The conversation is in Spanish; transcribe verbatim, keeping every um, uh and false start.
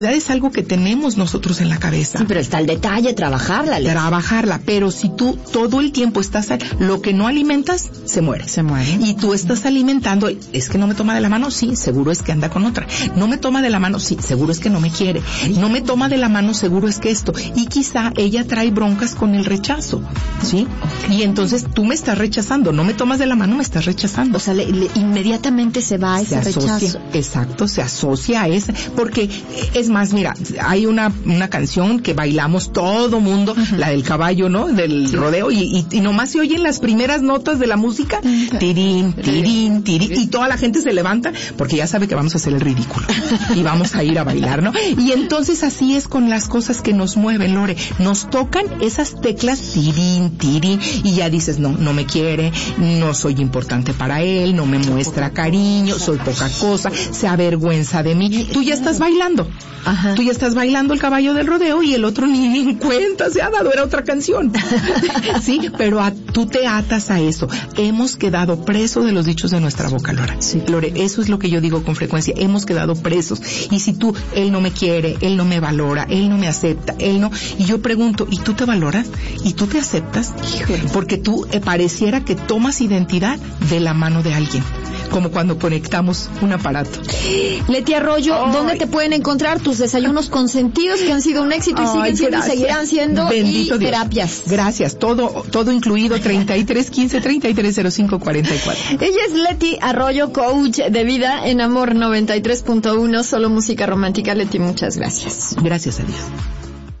Es algo que tenemos nosotros en la cabeza. Sí, pero está el detalle, trabajarla. Alex. Trabajarla, pero si tú todo el tiempo estás, lo que no alimentas, se muere. Se muere. Y tú estás alimentando, es que no me toma de la mano, sí, seguro es que anda con otra. No me toma de la mano, sí, seguro es que no me quiere. No me toma de la mano, seguro es que esto. Y quizá ella trae broncas con el rechazo, ¿sí? Okay. Y entonces tú me estás rechazando, no me tomas de la mano, me estás rechazando. O sea, le, le, inmediatamente se va a ese se asocia, rechazo. Exacto, se asocia a ese, porque es más, mira, hay una una canción que bailamos todo mundo, uh-huh. la del caballo, ¿no? Del sí. rodeo, y, y, y nomás se oyen las primeras notas de la música, uh-huh. tirín, tirín, tirín, y toda la gente se levanta porque ya sabe que vamos a hacer el ridículo y vamos a ir a bailar, ¿no? Y entonces así es con las cosas que nos mueven, Lore, nos tocan esas teclas, tirín, tirín, y ya dices, no, no me quiere, no soy importante para él, no me muestra cariño, soy poca cosa, se avergüenza de mí. Tú ya estás bailando. Ajá. Tú ya estás bailando el caballo del rodeo y el otro ni en cuenta se ha dado, era otra canción. Sí, pero a, tú te atas a eso. Hemos quedado presos de los dichos de nuestra boca, Lore. Sí. Lore, eso es lo que yo digo con frecuencia. Hemos quedado presos. Y si tú, él no me quiere, él no me valora, él no me acepta, él no... Y yo pregunto, ¿y tú te valoras? ¿Y tú te aceptas? Híjole. Porque tú eh, pareciera que tomas identidad de la mano de alguien. Como cuando conectamos un aparato. Leti Arroyo, Ay. ¿dónde te pueden encontrar tus desayunos consentidos que han sido un éxito y Ay, siguen siendo y seguirán siendo? Bendito y Dios. Terapias? Gracias, todo todo incluido, treinta y tres quince treinta y tres cero cinco cuarenta y cuatro. Ella es Leti Arroyo, coach de vida en Amor noventa y tres punto uno, solo música romántica. Leti, muchas gracias. Gracias a Dios.